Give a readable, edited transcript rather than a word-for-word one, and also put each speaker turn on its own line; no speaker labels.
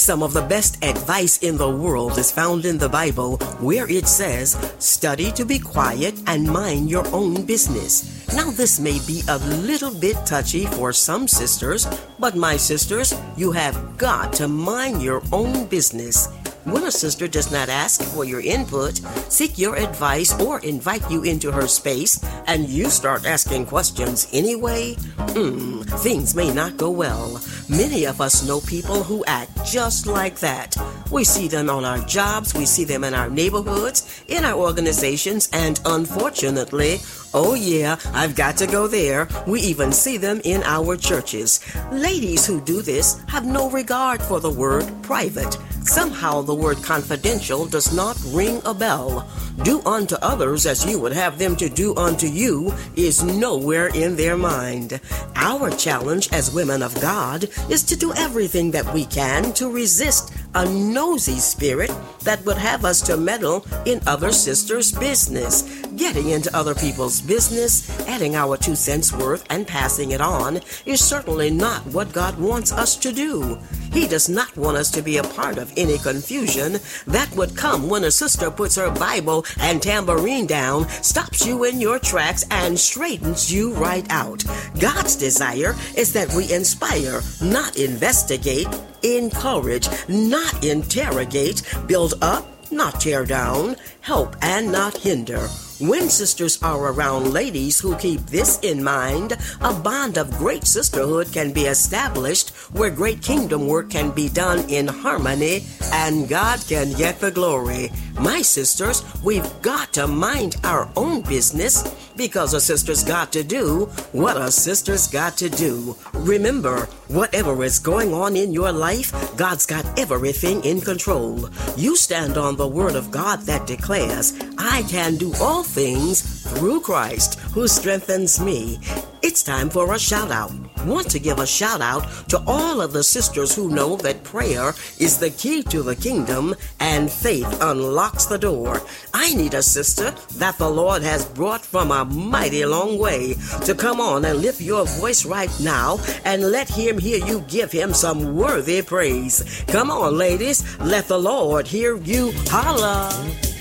Some of the best advice in the world is found in the Bible, where it says, "Study to be quiet and mind your own business." Now, this may be a little bit touchy for some sisters, but my sisters, you have got to mind your own business. When a sister does not ask for your input, seek your advice, or invite you into her space, and you start asking questions anyway, things may not go well. Many of us know people who act just like that. We see them on our jobs, we see them in our neighborhoods, in our organizations, and unfortunately, oh yeah, I've got to go there, we even see them in our churches. Ladies who do this have no regard for the word private. Somehow the word confidential does not ring a bell. Do unto others as you would have them to do unto you is nowhere in their mind. Our challenge as women of God is to do everything that we can to resist a nosy spirit that would have us to meddle in other sisters' business. Getting into other people's business, adding our 2 cents worth and passing it on is certainly not what God wants us to do. He does not want us to be a part of any confusion that would come when a sister puts her Bible and tambourine down, stops you in your tracks, and straightens you right out. God's desire is that we inspire, not investigate, encourage, not interrogate, build up, not tear down, help and not hinder. When sisters are around ladies who keep this in mind, a bond of great sisterhood can be established where great kingdom work can be done in harmony and God can get the glory. My sisters, we've got to mind our own business because a sister's got to do what a sister's got to do. Remember, whatever is going on in your life, God's got everything in control. You stand on the word of God that declares, "I can do all things through Christ who strengthens me." It's time for a shout out. Want to give a shout out to all of the sisters who know that prayer is the key to the kingdom and faith unlocks the door. I need a sister that the Lord has brought from a mighty long way to come on and lift your voice right now and let him hear you give him some worthy praise. Come on, ladies, let the Lord hear you holler.